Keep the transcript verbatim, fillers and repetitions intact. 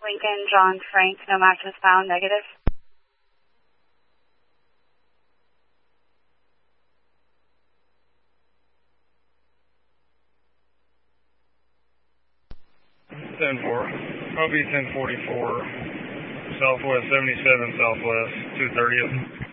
Lincoln, John Frank, no matches found, negative. ten four. O B ten forty-four, Southwest seventy-seven Southwest, two thirtieth.